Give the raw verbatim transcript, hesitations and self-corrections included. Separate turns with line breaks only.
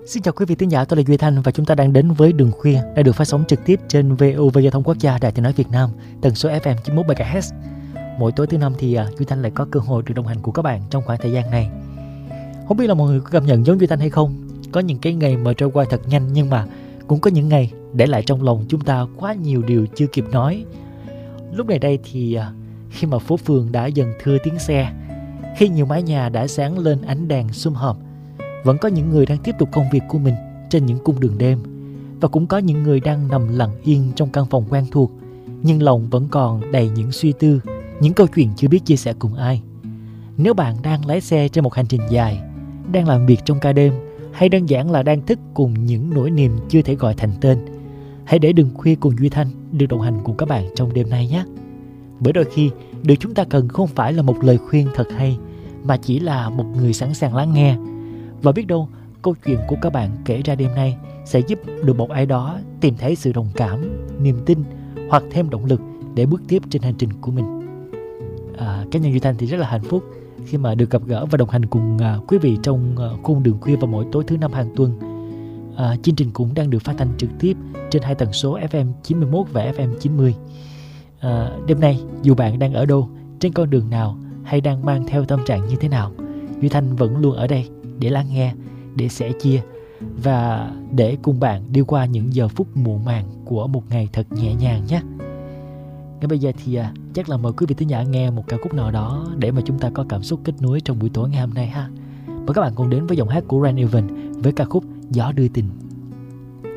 Xin chào quý vị thính giả, tôi là Duy Thanh và chúng ta đang đến với Đường Khuya đã được phát sóng trực tiếp trên vê o vê Giao thông Quốc gia, Đài Tiếng nói Việt Nam, tần số ép em chín mươi mốt mê ga héc. Mỗi tối thứ năm thì uh, Duy Thanh lại có cơ hội được đồng hành cùng các bạn trong khoảng thời gian này. Không biết là mọi người có cảm nhận giống Duy Thanh hay không? Có những cái ngày mà trôi qua thật nhanh, nhưng mà cũng có những ngày để lại trong lòng chúng ta quá nhiều điều chưa kịp nói. Lúc này đây thì uh, khi mà phố phường đã dần thưa tiếng xe, khi nhiều mái nhà đã sáng lên ánh đèn sum họp, vẫn có những người đang tiếp tục công việc của mình trên những cung đường đêm, và cũng có những người đang nằm lặng yên trong căn phòng quen thuộc, nhưng lòng vẫn còn đầy những suy tư, những câu chuyện chưa biết chia sẻ cùng ai. Nếu bạn đang lái xe trên một hành trình dài, đang làm việc trong ca đêm, hay đơn giản là đang thức cùng những nỗi niềm chưa thể gọi thành tên, hãy để Đường Khuya cùng Duy Thanh được đồng hành cùng các bạn trong đêm nay nhé. Bởi đôi khi điều chúng ta cần không phải là một lời khuyên thật hay, mà chỉ là một người sẵn sàng lắng nghe. Và biết đâu câu chuyện của các bạn kể ra đêm nay sẽ giúp được một ai đó tìm thấy sự đồng cảm, niềm tin hoặc thêm động lực để bước tiếp trên hành trình của mình. À, cá nhân Duy Thanh thì rất là hạnh phúc khi mà được gặp gỡ và đồng hành cùng à, quý vị trong à, khung Đường Khuya vào mỗi tối thứ năm hàng tuần. À, chương trình cũng đang được phát thanh trực tiếp trên hai tần số ép em chín mươi mốt và ép em chín mươi. À, đêm nay dù bạn đang ở đâu, trên con đường nào hay đang mang theo tâm trạng như thế nào, Duy Thanh vẫn luôn ở đây để lắng nghe, để sẻ chia và để cùng bạn đi qua những giờ phút muộn màng của một ngày thật nhẹ nhàng nhé. Ngay bây giờ thì à, chắc là mời quý vị thính giả nghe một ca khúc nào đó để mà chúng ta có cảm xúc kết nối trong buổi tối ngày hôm nay ha. Mời các bạn cùng đến với giọng hát của Rain Evans với ca khúc Gió Đưa Tình.